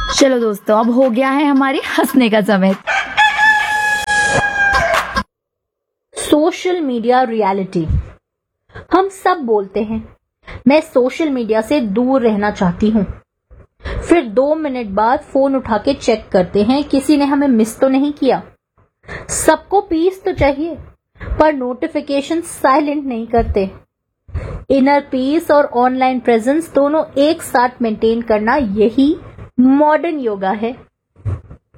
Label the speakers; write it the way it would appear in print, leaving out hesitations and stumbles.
Speaker 1: चलो दोस्तों, अब हो गया है हमारे हंसने का समय।
Speaker 2: Social media reality. हम सब बोलते हैं मैं सोशल मीडिया से दूर रहना चाहती हूँ, फिर 2 मिनट बाद फोन उठा के चेक करते हैं किसी ने हमें मिस तो नहीं किया। सबको पीस तो चाहिए, पर नोटिफिकेशन साइलेंट नहीं करते। इनर पीस और ऑनलाइन प्रेजेंस दोनों एक साथ मेंटेन करना, यही मॉडर्न योगा है।